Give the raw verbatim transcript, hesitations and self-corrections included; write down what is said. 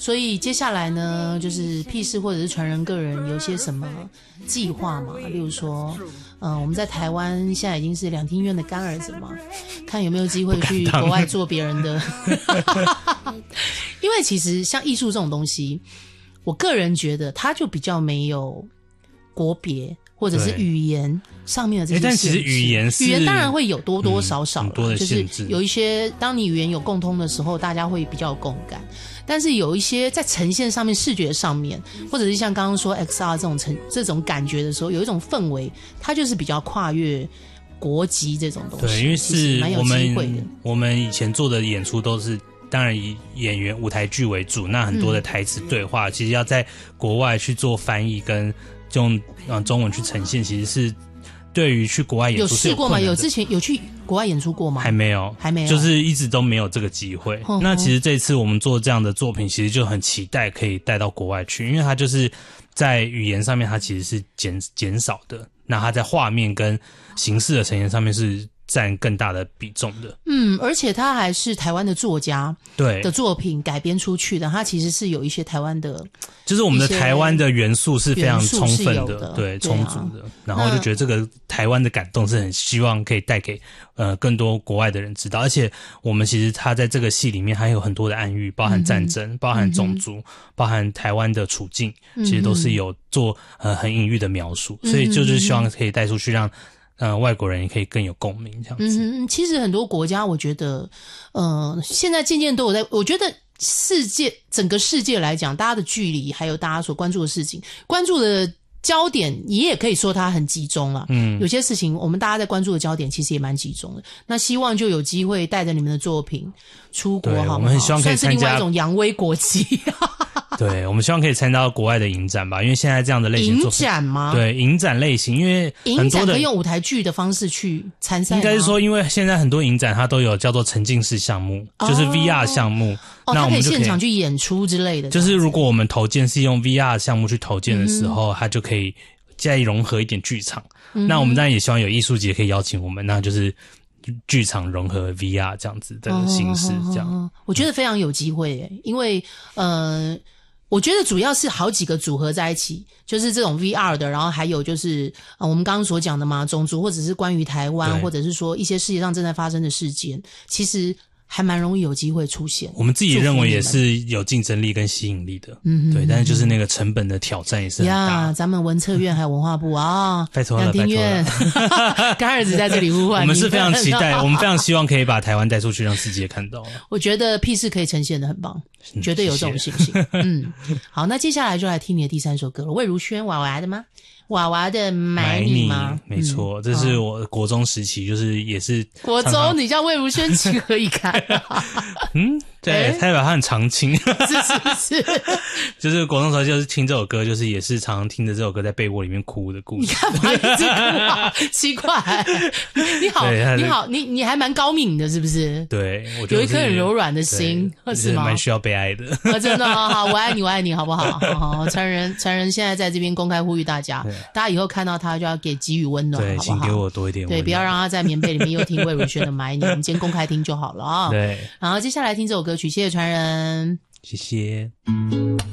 所以接下来呢，就是屁事或者是传人个人有些什么计划嘛？例如说，嗯、呃，我们在台湾现在已经是两厅院的干儿子嘛，看有没有机会去国外做别人的。因为其实像艺术这种东西，我个人觉得它就比较没有国别。或者是语言上面的这些限制， 但其实语言是语言当然会有多多少少、嗯、 很多的限制， 就是有一些当你语言有共通的时候，大家会比较有共感。但是有一些在呈现上面、视觉上面，或者是像刚刚说 X R 这种成这种感觉的时候，有一种氛围，它就是比较跨越国籍这种东西。 对，因为是我们我们以前做的演出都是。当然以演员舞台剧为主，那很多的台词对话、嗯、其实要在国外去做翻译跟用、呃、中文去呈现，其实是对于去国外演出有试过吗？有之前有去国外演出过吗？ 还没有， 还没有， 就是一直都没有这个机会。呵呵那其实这次我们做这样的作品，其实就很期待可以带到国外去，因为它就是在语言上面它其实是减减少的，那它在画面跟形式的呈现上面是占更大的比重的。 嗯，而且他还是台湾的作家对的作品改编出去的，他其实是有一些台湾的， 就是我们的台湾的元素是非常充分的， 的对，充足的。然后就觉得这个台湾的感动是很希望可以带给呃更多国外的人知道，而且我们其实他在这个戏里面还有很多的暗喻，包含战争、嗯、包含种族、嗯、包含台湾的处境，其实都是有做呃很隐喻的描述，所以就是希望可以带出去让。呃，外国人也可以更有共鸣，这样子。 嗯，其实很多国家，我觉得，呃，现在渐渐都有在。我觉得世界整个世界来讲，大家的距离还有大家所关注的事情，关注的焦点，你也可以说它很集中了。嗯，有些事情我们大家在关注的焦点其实也蛮集中的。那希望就有机会带着你们的作品出国，好不好？ 我们很希望可以参加， 算是另外一种扬威国际。 对，我们希望可以参加到国外的影展吧，因为现在这样的类型作品， 影展吗？ 对，影展类型，因为很多的影展可以用舞台剧的方式去参赛吗？ 应该是说，因为现在很多影展它都有叫做沉浸式项目，哦、就是 V R 项目， 哦， 那我们就可以现场去演出之类的。 就是如果我们投件是用 V R 项目去投件的时候，嗯、它就可以再融合一点剧场。嗯、那我们当然也希望有艺术节可以邀请我们，那就是剧场融合 V R 这样子的形式，这样、哦哦哦哦、 我觉得非常有机会耶，因为呃。我觉得主要是好几个组合在一起，就是这种 V R 的，然后还有就是呃我们刚刚所讲的嘛，种族或者是关于台湾，或者是说一些世界上正在发生的事件，其实还蛮容易有机会出现。 我们自己认为也是有竞争力跟吸引力的，嗯，对，但是就是那个成本的挑战也是很大。 呀，咱们文策院还有文化部啊， 拜托了，拜托了， 干儿子在这里呼唤， 我们是非常期待，我们非常希望可以把台湾带出去，让世界看到。 我觉得屁事可以呈现得很棒。绝对有这种信心。嗯，好，那接下来就来听你的第三首歌了。魏如萱，娃娃的吗？娃娃的买你吗？ 没错、嗯，这是我国中时期，就是也是国中，你叫魏如萱情何以堪、啊？嗯， 对，代表他很常青， 是是是， 就是国中时候就是听这首歌，就是也是常常听着这首歌在被窝里面哭的故事。 你干嘛一直哭啊？奇怪，你好，你好，你你还蛮高敏的，是不是？ 对，我觉得有一颗很柔软的心，是吗？ 蛮需要被爱的。 啊，真的好好，我爱你，我爱你，好不好？好好，传人传人现在在这边公开呼吁大家。大家以后看到他就要给给予温暖， 对， 好不好？ 请给我多一点温暖， 对，不要让他在棉被里面又听魏如萱的《买你》，我们今天公开听就好了啊。 对， 然后接下来听这首歌曲，谢谢传人， 谢谢。